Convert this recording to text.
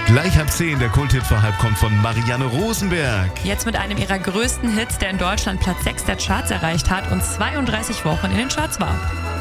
Gleich ab 10, der Kulthit für halb kommt von Marianne Rosenberg. Jetzt mit einem ihrer größten Hits, der in Deutschland Platz 6 der Charts erreicht hat und 32 Wochen in den Charts war.